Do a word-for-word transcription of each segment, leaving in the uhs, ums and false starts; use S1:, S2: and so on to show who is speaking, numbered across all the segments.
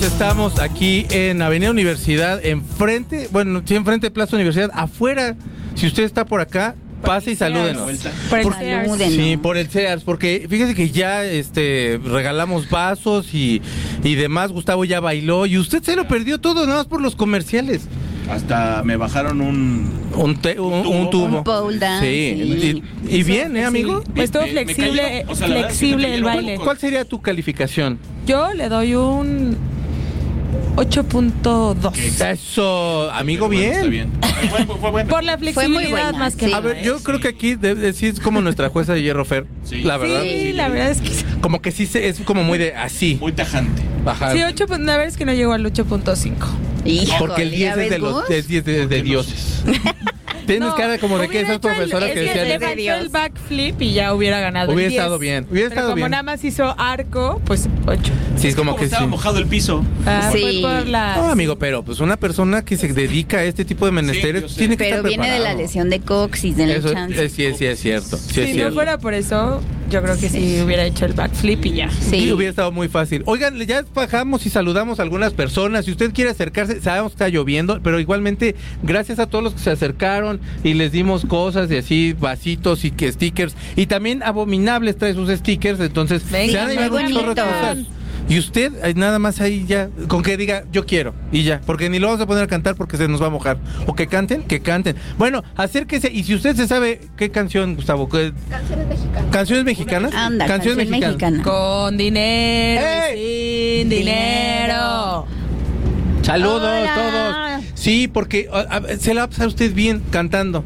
S1: estamos aquí en Avenida Universidad, enfrente, bueno, sí, enfrente de Plaza Universidad, afuera. Si usted está por acá, pase y salúdenos.
S2: Por el
S1: Por-
S2: Sears.
S1: Sí, por el Sears, porque fíjese que ya este regalamos vasos y, y demás. Gustavo ya bailó y usted se lo perdió todo, nada más por los comerciales.
S3: Hasta me bajaron un...
S1: Un, te- un, un tubo.
S2: Un pole dance,
S1: Sí,
S2: sí.
S1: y, y bien, ¿eh, amigo?
S2: Sí. Estuvo
S3: Me- me
S2: flexible,
S3: cayó, o sea, la verdad es que
S2: flexible
S3: me
S2: el
S3: cayó
S2: baile.
S3: poco.
S1: ¿Cuál sería tu calificación?
S2: Yo le doy un ocho punto dos.
S1: Eso, amigo,
S3: Bueno, está
S1: bien.
S3: bien. Fue, fue, fue bueno.
S2: Por la
S4: muy
S2: flexibilidad
S4: buena,
S2: más que
S4: sí.
S1: A
S2: nada.
S1: ver, yo creo que aquí debe decir es como nuestra jueza de hierro, Fer.
S3: Sí.
S1: La verdad.
S2: Sí, la verdad es que sí.
S1: Como que sí se- es como muy de así.
S3: Muy tajante.
S1: Bajar.
S2: Sí, ocho, la verdad es que no llegó al ocho punto cinco.
S4: Híjole,
S1: Porque el
S4: ¿ya
S1: diez es
S4: ves,
S1: de los
S4: Gus?
S1: es diez de, de dioses. Tienes
S2: No,
S1: cara como de que
S2: hubiera
S1: esas
S2: hecho el-
S1: profesoras
S2: es
S1: que
S2: que
S1: decían.
S2: le
S4: de
S2: faltó
S4: Dios.
S2: el backflip y ya hubiera ganado
S1: Hubiera
S2: el diez.
S1: estado bien, hubiera
S2: Pero
S1: estado
S2: como
S1: bien.
S2: nada más hizo arco, pues ocho.
S1: Sí, es como
S3: Como
S1: que
S3: estaba
S1: sí.
S3: mojado el piso.
S2: Ah,
S4: Sí.
S2: fue por la...
S1: No, amigo, pero pues una persona que se dedica a este tipo de menesteres
S3: yo sé.
S1: tiene que
S4: Pero
S1: estar
S4: viene de la
S1: preparado.
S4: lesión de coxis, de la
S1: Eso
S4: chance.
S1: es, sí, sí, es cierto. Sí, es
S2: si
S1: cierto.
S2: no fuera por eso, yo creo que sí hubiera hecho el backflip y ya.
S1: Sí,
S4: Sí.
S1: hubiera estado muy fácil. Oigan, ya bajamos y saludamos a algunas personas. Si usted quiere acercarse, sabemos que está lloviendo, pero igualmente, gracias a todos los que se acercaron y les dimos cosas y así, vasitos y que stickers. Y también Abominables trae sus stickers, entonces
S2: Venga,
S1: se han
S4: muy
S1: llevado un chorro de
S4: bonitos.
S1: cosas. Y usted, eh, nada más ahí ya, con que diga, yo quiero, y ya, porque ni lo vamos a poner a cantar porque se nos va a mojar. O que canten, que canten. Bueno, acérquese, y si usted se sabe, ¿qué canción, Gustavo? ¿Qué-
S5: Canciones mexicanas.
S1: ¿Canciones mexicanas?
S4: Anda, canción mexicana.
S2: Con dinero
S1: ¡Ey!
S2: y sin dinero.
S1: Saludos
S4: Hola.
S1: todos. Sí, porque a- a- se la va a pasar usted bien cantando.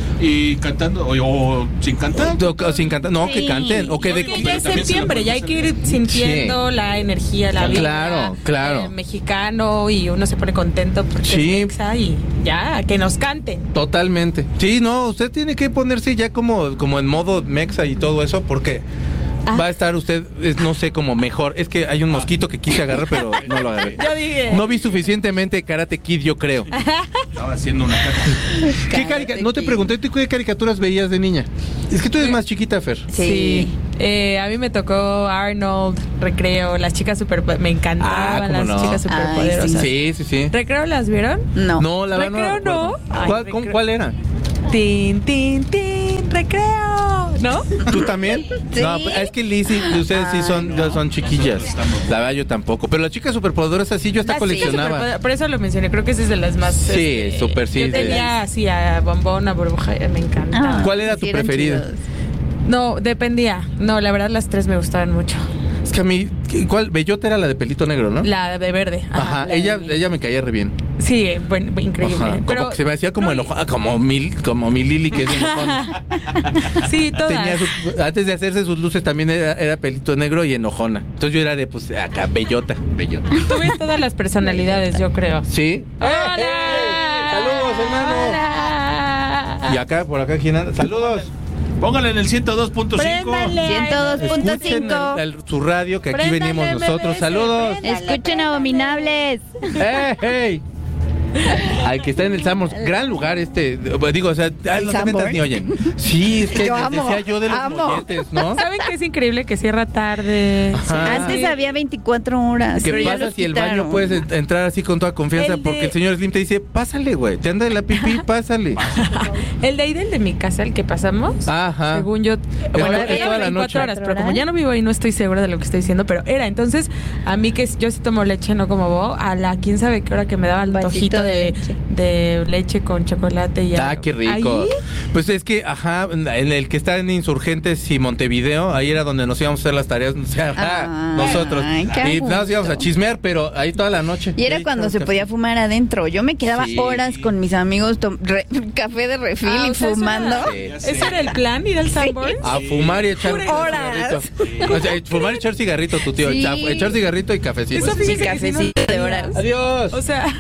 S3: Y cantando, o, o sin cantar.
S1: O, o sin cantar, no, que
S4: Sí.
S1: canten. O que de,
S2: Porque
S3: pero
S2: ya es
S3: también se la
S2: septiembre,
S3: pueden
S2: ya hay que ir
S3: hacer.
S2: sintiendo la energía, la vida.
S1: Claro, claro.
S2: eh, mexicano y uno se pone contento porque
S1: Sí.
S2: es mexa y ya, que nos canten.
S1: Totalmente. Sí, no, usted tiene que ponerse ya como, como en modo mexa y todo eso, porque
S2: Ah.
S1: va a estar usted, es, no sé, como mejor. Es que hay un mosquito que quise agarrar, pero no lo agarré.
S2: Yo dije.
S1: No vi suficientemente Karate Kid, yo creo.
S3: Estaba haciendo una caca.
S1: ¿Qué carica- no te pregunté, ¿tú qué caricaturas veías de niña? Es que tú eres más chiquita, Fer.
S2: Sí. Eh, a mí me tocó Arnold, Recreo, las chicas super... Me encantaban
S1: Ah, ¿cómo
S2: las
S1: no?
S2: chicas superpoderosas.
S1: Sí, sí, sí.
S2: ¿Recreo las vieron?
S4: No.
S1: No, la verdad
S2: Recreo
S1: no.
S2: no. Ay,
S1: ¿Cuál,
S2: recreo.
S1: ¿Cuál era?
S2: Tin, tin, tin, recreo. ¿No?
S1: ¿Tú también?
S4: Sí.
S1: No, es que Lizzy, ustedes sí son, ya son chiquillas. La verdad yo tampoco. Pero las chicas superpoderosas sí, yo hasta
S2: Las chicas
S1: coleccionaba.
S2: superpoder- Por eso lo mencioné, creo que esa es de las más...
S1: Sí, súper sí,
S2: Yo
S1: sí.
S2: tenía así a Bombón, a Burbuja, me encantaba.
S4: Ah,
S1: ¿Cuál era tu
S4: sí eran
S1: preferida?
S4: chidos.
S2: No, dependía. No, la verdad las tres me gustaban mucho.
S1: Es que a mí, ¿cuál? Bellota era la de pelito negro, ¿no?
S2: La de verde.
S1: Ajá,
S2: la
S1: ella,
S2: de-
S1: ella me caía re bien.
S2: Sí, bueno, increíble.
S1: Ajá, como
S2: Pero
S1: que se me hacía como
S2: no,
S1: enojada, como mil, como mi Lili que es enojona.
S2: sí, todas.
S1: Tenía su- antes de hacerse sus luces también era, era pelito negro y enojona. Entonces yo era de, pues, acá, bellota, bellota.
S2: Tuve todas las personalidades, yo creo.
S1: ¿Sí?
S2: ¡Hola!
S1: ¡Eh, eh! ¡Saludos, hermano!
S2: ¡Hola!
S1: Y acá, por acá, ¿quién anda? ¡Saludos!
S3: Póngale en el ciento dos punto cinco.
S2: Préndale.
S4: ciento dos punto
S1: Escuchen
S4: cinco.
S1: el- el- su radio, que aquí
S2: Préndale,
S1: venimos
S2: M B S,
S1: nosotros. ¡Saludos!
S2: préndale.
S4: Escuchen Abominables.
S1: ¡Eh, hey! Al que está en el Sambors, gran lugar este, digo, o sea, ah, no te
S4: Sanborns?
S1: metas ni oyen. Sí, es que
S4: Yo
S1: les
S4: amo,
S1: decía yo de los
S4: amo.
S1: molletes, ¿no?
S2: ¿Saben que es increíble que cierra tarde?
S1: Ajá.
S4: Antes
S2: Sí.
S4: había veinticuatro horas.
S1: Que
S4: pero ya
S1: pasas
S4: los
S1: y el baño
S4: quitaron.
S1: puedes en- entrar así con toda confianza
S2: El de-
S1: porque el señor Slim te dice, pásale, güey, te anda de la pipí, pásale.
S2: El de ahí del de mi casa, el que pasamos,
S1: Ajá.
S2: según yo, bueno,
S1: es
S2: era
S1: toda la
S2: veinticuatro
S1: noche.
S2: horas, pero como ya no vivo ahí no estoy segura de lo que estoy diciendo, pero era, entonces, a mí que yo sí tomo leche, no como vos, a la quién sabe qué hora que me daba el
S4: Vasito
S2: antojito
S4: de
S2: de,
S4: leche.
S2: de leche con chocolate y
S1: Ah,
S2: algo.
S1: qué rico.
S2: Ahí,
S1: Pues es que, ajá, en el que está en Insurgentes y Montevideo, ahí era donde nos íbamos a hacer las tareas, o sea, ajá,
S4: Ay,
S1: nosotros.
S4: qué
S1: Y
S4: gusto.
S1: nos íbamos a chismear, pero ahí toda la noche.
S4: Y era
S1: Ahí,
S4: cuando
S1: claro,
S4: se
S1: que-
S4: podía fumar adentro. Yo me quedaba
S1: Sí.
S4: horas con mis amigos tom- re- café de refil
S2: Ah,
S4: y
S2: o sea, eso
S4: fumando.
S2: era-
S1: Sí.
S3: Ya sé.
S2: ¿Ese era el plan, ir al Sanborns?
S1: A fumar y echar
S2: Pura
S4: horas.
S1: cigarrito. O sea, fumar y echar cigarrito, tu tío.
S4: Sí.
S1: Echar, echar cigarrito y cafecito.
S2: Eso
S4: Sí,
S2: fíjese que sí no
S4: cafecito de
S2: tenía.
S4: horas.
S1: Adiós.
S2: O sea,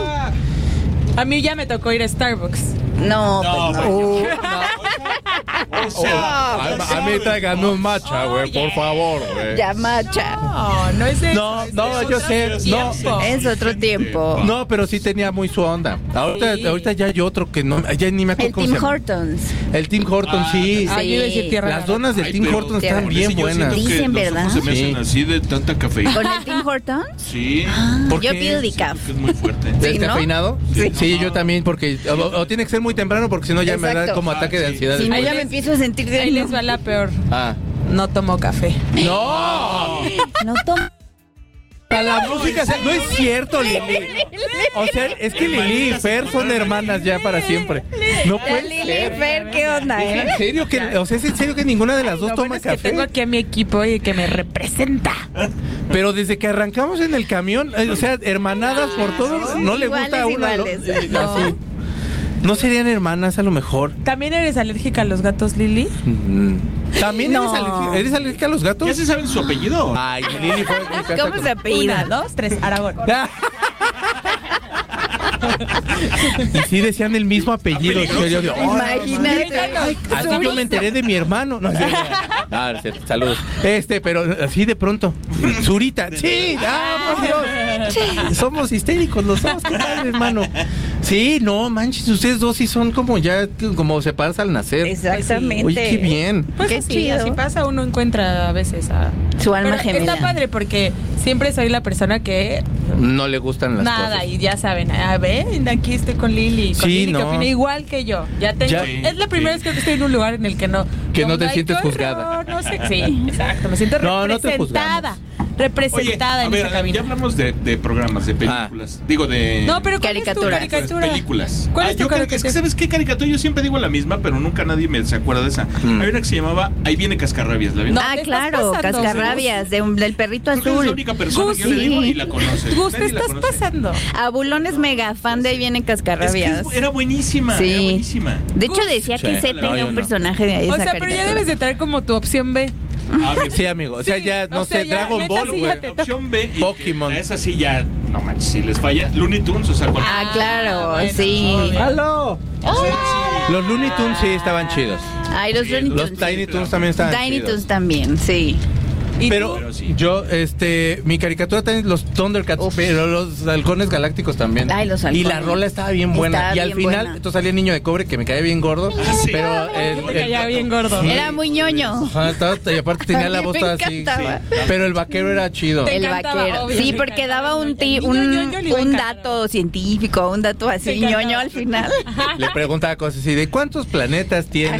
S2: a mí ya me tocó ir a Starbucks.
S4: No,
S3: No,
S4: pues no.
S3: pues,
S4: Uh,
S1: A, a mí tráigame un matcha, güey, por favor, güey.
S4: Ya macha.
S2: No, no es eso.
S1: No,
S2: es
S1: no,
S2: otro
S1: yo sé, no.
S2: tiempo.
S4: Es otro tiempo.
S1: No, pero sí tenía muy su onda. Ahorita,
S2: Sí.
S1: ahorita ya hay otro que no, ya ni me acuerdo
S4: El
S1: cómo
S4: Tim
S1: se llama.
S4: Hortons.
S1: El Tim Hortons,
S3: Ah,
S1: sí.
S2: Ah, yo iba a decir tierra
S1: Las
S2: ganada.
S1: donas del
S3: Ay,
S1: Tim
S3: pero-
S1: Hortons
S4: Tierra
S1: están
S3: Sí,
S1: bien
S3: yo siento
S1: buenas.
S3: que
S4: Dicen,
S3: los
S4: ¿verdad?
S3: ojos se me
S1: Sí.
S3: hacen así de tanta cafeína.
S4: ¿Con el Tim Hortons?
S3: Sí.
S1: ¿Por
S4: Yo
S1: qué?
S4: pido
S3: Siento
S4: decaf.
S3: que es muy fuerte.
S4: Sí, ¿no?
S1: ¿Descafeinado?
S4: Sí.
S1: Sí, yo también, porque o, o tiene que ser muy temprano, porque si no ya me da
S4: Exacto.
S1: como ataque de
S3: Ah, sí.
S1: ansiedad.
S4: Si no,
S1: después.
S4: ya me empiezo a sentir de
S2: Ahí les va la peor.
S1: Ah.
S2: No tomo café.
S1: ¡No!
S4: No tomo.
S1: A la música, se- no es cierto, Lili. O sea, es que Lili y Fer son hermanas ya para siempre. No
S4: La
S1: puede
S4: Lili
S1: ser.
S4: Fer, ¿qué onda,
S1: ¿Es
S4: eh?
S1: en serio que, o sea, es en serio que ninguna de las dos
S2: Lo bueno
S1: toma
S2: es que
S1: café?
S2: tengo aquí a mi equipo y que me representa.
S1: Pero desde que arrancamos en el camión, eh, o sea, hermanadas por todos, no le
S4: Iguales,
S1: gusta a una. lo-
S4: iguales.
S1: eh,
S2: No.
S1: así. ¿No serían hermanas a lo mejor?
S2: ¿También eres alérgica a los gatos, Lili?
S1: Mm. ¿También
S4: No.
S1: eres, alérgica, eres alérgica a los gatos?
S3: ¿Ya se saben su apellido?
S1: Ay, Lili fue a mi casa
S4: ¿Cómo
S1: con-
S4: se apellida?
S2: Una, dos, tres, Aragón.
S1: Y sí decían el mismo apellido.
S3: Está peligroso.
S1: Yo digo, "Ay,
S4: Imagínate.
S1: Ay, así yo me enteré de mi hermano. No, ah, no es cierto, saludos. Este, pero así de pronto. Zurita. Sí, ah, por Dios. Somos histéricos los dos, qué padre, hermano. Sí, no, manches, ustedes dos sí son como ya, como separados al nacer.
S4: Exactamente.
S1: Oye, qué bien.
S2: Pues
S4: Qué
S2: así,
S4: chido.
S2: así pasa, uno encuentra a veces a...
S4: Su alma
S2: Pero
S4: gemela.
S2: está padre porque siempre soy la persona que
S1: No le gustan las
S2: nada,
S1: cosas.
S2: y ya saben, a ver, aquí estoy con Lili, con
S1: Sí,
S2: Lili que
S1: no.
S2: opina igual que yo. Ya tengo,
S1: Ya.
S2: es la primera
S3: Sí.
S2: vez que estoy en un lugar en el que no
S1: Que no te
S2: ay,
S1: sientes
S2: qué
S1: juzgada.
S2: horror, no sé, sí, exacto, me siento
S1: No, no te
S2: representada,
S1: juzgamos.
S2: representada
S3: Oye, a
S2: en
S3: ver,
S2: esa cabina.
S3: ya hablamos de, de programas, de películas. Digo, de...
S2: No, pero ¿cuál
S4: Caricaturas.
S2: es tu caricatura?
S3: películas.
S2: ¿Cuál
S3: Ah,
S2: es tu
S3: yo creo que-
S2: caricatura?
S3: Es que, ¿sabes qué caricatura? Yo siempre digo la misma, pero nunca nadie me se acuerda de esa.
S1: Mm.
S3: Hay una que se llamaba Ahí viene Cascarrabias, ¿la vieron?
S2: No,
S4: Ah,
S2: te estás
S4: claro,
S2: pasando,
S4: cascarrabias, de un- del perrito
S3: Creo que es la
S4: azul.
S3: única persona
S2: Gus,
S3: que yo le digo
S4: sí.
S3: y la conoce.
S2: Gus, te
S3: Nadie la
S2: estás
S3: conoce.
S2: pasando.
S4: Abulón es mega fan de Ahí viene
S3: Es que
S4: cascarrabias.
S3: era buenísima,
S4: Sí.
S3: era buenísima.
S4: De hecho,
S2: Gus.
S4: decía que
S1: Sí.
S4: se
S1: No,
S4: tenía
S1: yo
S4: un
S1: no.
S4: personaje de esa
S2: O sea, pero ya
S4: caricatura.
S2: debes de traer como tu opción B.
S3: A ver,
S1: Sí, amigo. O sea,
S2: Sí,
S1: ya, no
S2: o sea,
S1: sé,
S2: ya,
S1: Dragon
S2: neta,
S1: Ball,
S2: sí,
S1: güey.
S2: ya te-
S3: opción B. y
S1: Pokémon.
S3: que Esa sí ya, no manches, si les falla. Looney Tunes, o sea, cuando-
S4: Ah, claro,
S2: bueno,
S4: sí.
S2: obvio.
S1: ¡Aló! Los Looney Tunes sí estaban chidos.
S4: Ay, los Looney
S1: Los
S4: Tunes.
S1: Tiny Toons también estaban
S4: Tiny
S1: chidos.
S4: Toons también, sí.
S2: ¿Y
S1: Pero,
S2: tú?
S3: Pero sí.
S1: yo, este, mi caricatura también, los Thundercats,
S4: Uf.
S1: pero los halcones galácticos también.
S4: Ay, los
S1: Y
S4: halcones.
S1: la rola estaba bien buena.
S4: Estaba
S1: y al
S4: bien
S1: final,
S4: buena.
S1: entonces salía el niño de cobre que me caía bien gordo.
S3: sí.
S1: Pero el,
S2: Te caía bien gordo.
S1: Sí.
S4: Era muy ñoño.
S1: Ajá, estaba- y aparte tenía
S4: A
S1: la
S4: mí
S1: voz
S4: me
S1: toda así.
S4: encantaba.
S1: Sí. Pero el vaquero era chido.
S2: Te
S4: El
S2: encantaba,
S4: vaquero.
S2: obvio,
S4: Sí,
S2: te
S4: porque
S2: encantaba.
S4: daba un, ti-
S2: El niño
S4: un,
S2: ñoño le iba a
S4: un
S2: encantar.
S4: dato científico, un dato así
S2: Te encantaba.
S4: ñoño al final.
S1: Le preguntaba cosas así de ¿cuántos planetas tiene